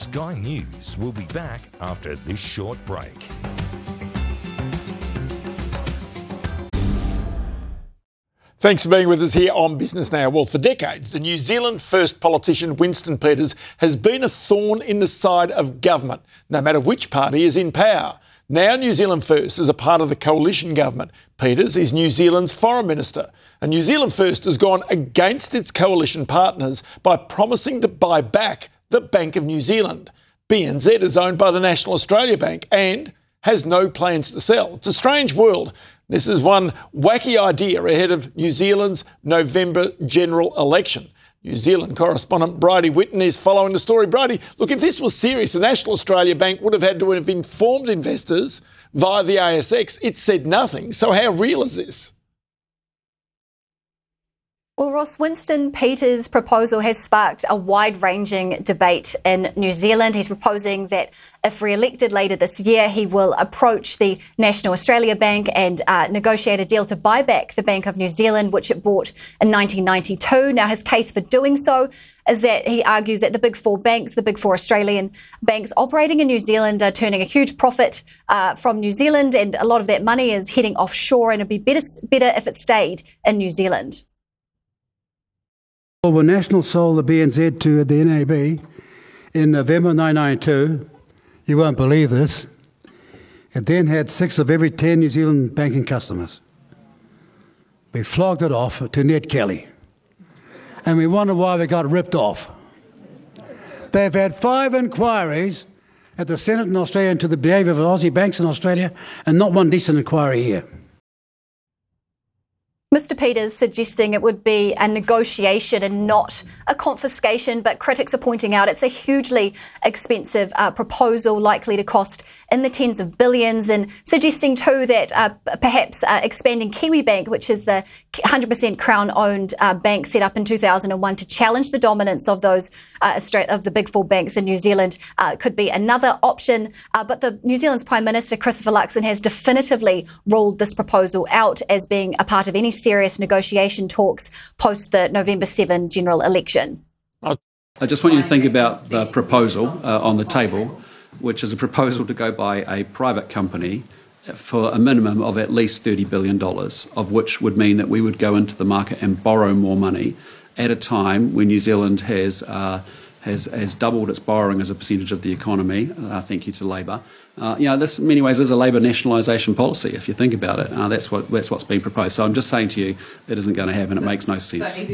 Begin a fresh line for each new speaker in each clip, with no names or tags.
Sky News will be back after this short break.
Thanks for being with us here on Business Now. Well, for decades, the New Zealand First politician Winston Peters has been a thorn in the side of government, no matter which party is in power. Now New Zealand First is a part of the coalition government. Peters is New Zealand's foreign minister. And New Zealand First has gone against its coalition partners by promising to buy back the Bank of New Zealand. BNZ is owned by the National Australia Bank and has no plans to sell. It's a strange world. This is one wacky idea ahead of New Zealand's November general election. New Zealand correspondent Bridie Whitten is following the story. Bridie, look, if this was serious, the National Australia Bank would have had to have informed investors via the ASX. It said nothing. So how real is this?
Well, Ross, Winston Peters' proposal has sparked a wide-ranging debate in New Zealand. He's proposing that if re-elected later this year, he will approach the National Australia Bank and negotiate a deal to buy back the Bank of New Zealand, which it bought in 1992. Now, his case for doing so is that he argues that the big four banks, the big four Australian banks operating in New Zealand, are turning a huge profit from New Zealand, and a lot of that money is heading offshore, and it'd be better if it stayed in New Zealand.
Well, when National sold the BNZ to the NAB in November 1992, you won't believe this, it then had 6 of every 10 New Zealand banking customers. We flogged it off to Ned Kelly, and we wonder why we got ripped off. They've had 5 inquiries at the Senate in Australia into the behaviour of Aussie banks in Australia, and not one decent inquiry here.
Mr. Peters suggesting it would be a negotiation and not a confiscation, but critics are pointing out it's a hugely expensive proposal, likely to cost in the tens of billions, and suggesting too that perhaps expanding Kiwibank, which is the 100% Crown-owned bank set up in 2001 to challenge the dominance of those of the big four banks in New Zealand, could be another option. But the New Zealand's Prime Minister, Christopher Luxon, has definitively ruled this proposal out as being a part of any serious negotiation talks post the November 7 general election.
I just want you to think about the proposal on the table, which is a proposal to go by a private company for a minimum of at least $30 billion, of which would mean that we would go into the market and borrow more money at a time when New Zealand has doubled its borrowing as a percentage of the economy. Thank you to Labor. This in many ways is a Labor nationalisation policy, if you think about it. That's what's being proposed. So I'm just saying to you, it isn't going to happen. It makes no sense.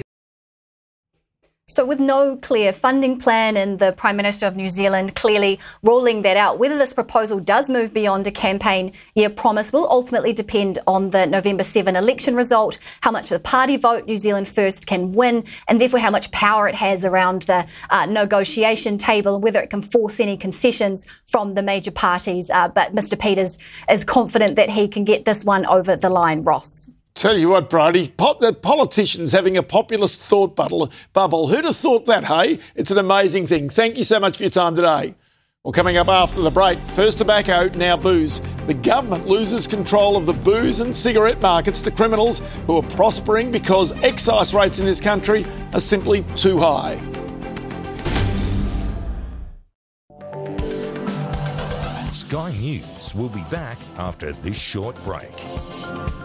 So with no clear funding plan and the Prime Minister of New Zealand clearly ruling that out, whether this proposal does move beyond a campaign year promise will ultimately depend on the November 7 election result, how much of the party vote New Zealand First can win, and therefore how much power it has around the negotiation table, whether it can force any concessions from the major parties. But Mr. Peters is confident that he can get this one over the line, Ross.
Tell you what, Bridie, that politicians having a populist thought bubble. Who'd have thought that, hey? It's an amazing thing. Thank you so much for your time today. Well, coming up after the break, first tobacco, now booze. The government loses control of the booze and cigarette markets to criminals who are prospering because excise rates in this country are simply too high.
Sky News will be back after this short break.